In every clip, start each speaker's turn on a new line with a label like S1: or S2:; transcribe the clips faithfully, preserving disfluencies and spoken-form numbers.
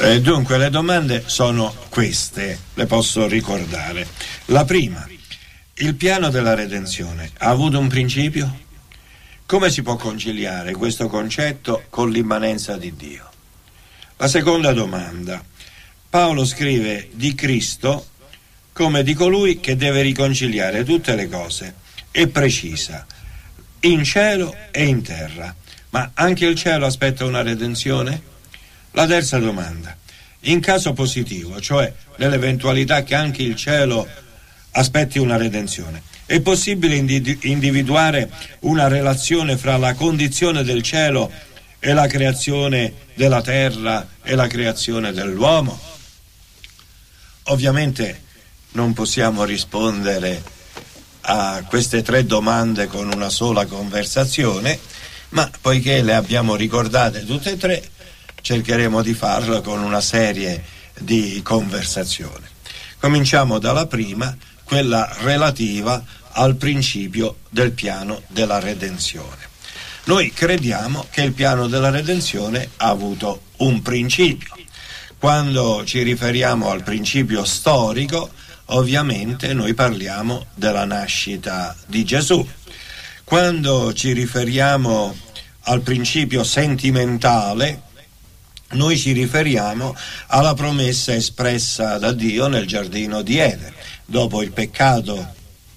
S1: Eh, dunque le domande sono queste, le posso ricordare. La prima: il piano della redenzione ha avuto un principio? Come si può conciliare questo concetto con l'immanenza di Dio? La seconda domanda: Paolo scrive di Cristo come di colui che deve riconciliare tutte le cose e precisa, in cielo e in terra. Ma anche il cielo aspetta una redenzione? La terza domanda: in caso positivo, cioè nell'eventualità che anche il cielo aspetti una redenzione, è possibile individuare una relazione fra la condizione del cielo e la creazione della terra e la creazione dell'uomo? Ovviamente non possiamo rispondere a queste tre domande con una sola conversazione, ma poiché le abbiamo ricordate tutte e tre, cercheremo di farlo con una serie di conversazioni. Cominciamo dalla prima, quella relativa al principio del piano della redenzione. Noi crediamo che il piano della redenzione ha avuto un principio. Quando ci riferiamo al principio storico, ovviamente noi parliamo della nascita di Gesù. Quando ci riferiamo al principio sentimentale, noi ci riferiamo alla promessa espressa da Dio nel giardino di Eden. Dopo il peccato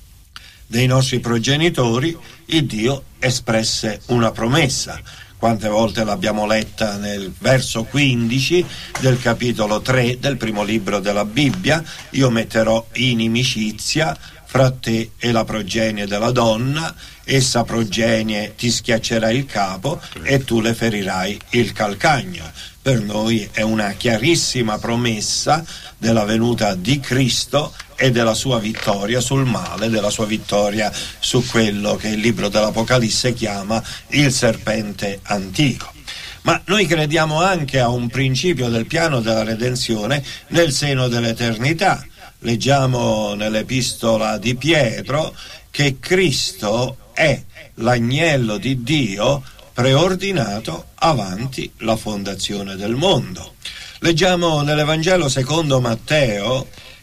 S1: dei nostri progenitori, il Dio espresse una promessa. Quante volte l'abbiamo letta nel verso quindici del capitolo tre del primo libro della Bibbia: io metterò inimicizia fra te e la progenie della donna, essa progenie ti schiaccerà il capo e tu le ferirai il calcagno. Per noi è una chiarissima promessa della venuta di Cristo e della sua vittoria sul male, della sua vittoria su quello che il libro dell'Apocalisse chiama il serpente antico. Ma noi crediamo anche a un principio del piano della redenzione nel seno dell'eternità. Leggiamo nell'epistola di Pietro che Cristo è l'agnello di Dio preordinato avanti la fondazione del mondo. Leggiamo nell'Evangelo secondo Matteo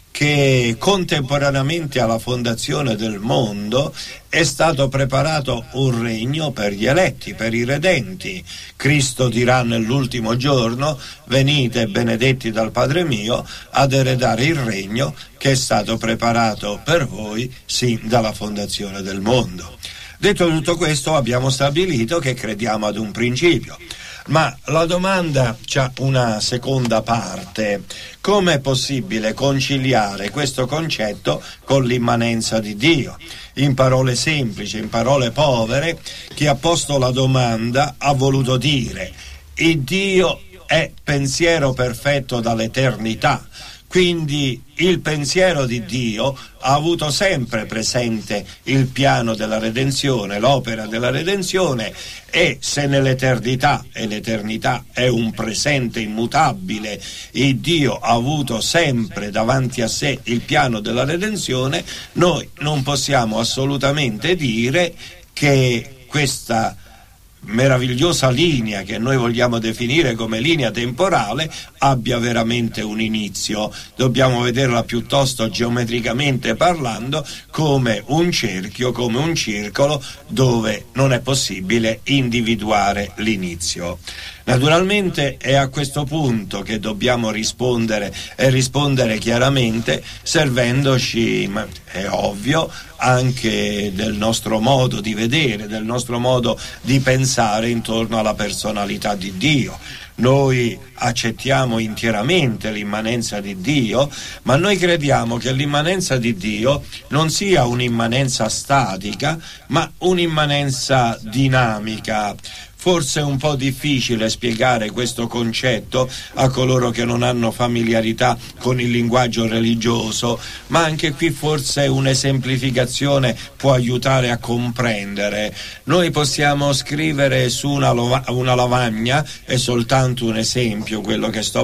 S1: che contemporaneamente alla fondazione del mondo è stato preparato un regno per gli eletti, per i redenti. Cristo dirà nell'ultimo giorno: venite benedetti dal Padre mio ad eredare il regno che è stato preparato per voi sin dalla fondazione del mondo. Detto tutto questo, abbiamo stabilito che crediamo ad un principio. Ma la domanda c'ha una seconda parte: come è possibile conciliare questo concetto con l'immanenza di Dio? In parole semplici, in parole povere, chi ha posto la domanda ha voluto dire: il Dio è pensiero perfetto dall'eternità. Quindi il pensiero di Dio ha avuto sempre presente il piano della redenzione, l'opera della redenzione, e se nell'eternità, e l'eternità è un presente immutabile, il Dio ha avuto sempre davanti a sé il piano della redenzione, noi non possiamo assolutamente dire che questa meravigliosa linea che noi vogliamo definire come linea temporale abbia veramente un inizio. Dobbiamo vederla piuttosto geometricamente parlando come un cerchio, come un circolo dove non è possibile individuare l'inizio. Naturalmente è a questo punto che dobbiamo rispondere e rispondere chiaramente, servendoci, ma è ovvio, anche del nostro modo di vedere, del nostro modo di pensare intorno alla personalità di Dio. Noi accettiamo interamente l'immanenza di Dio, ma noi crediamo che l'immanenza di Dio non sia un'immanenza statica, ma un'immanenza dinamica. Forse è un po' difficile spiegare questo concetto a coloro che non hanno familiarità con il linguaggio religioso, ma anche qui forse un'esemplificazione può aiutare a comprendere. Noi possiamo scrivere su una, lova- una lavagna, è soltanto un esempio quello che sto